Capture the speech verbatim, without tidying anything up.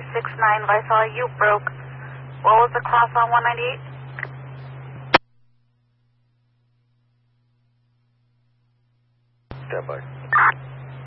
six nine, if I saw you broke. What was the cross on one ninety-eight? Stand by.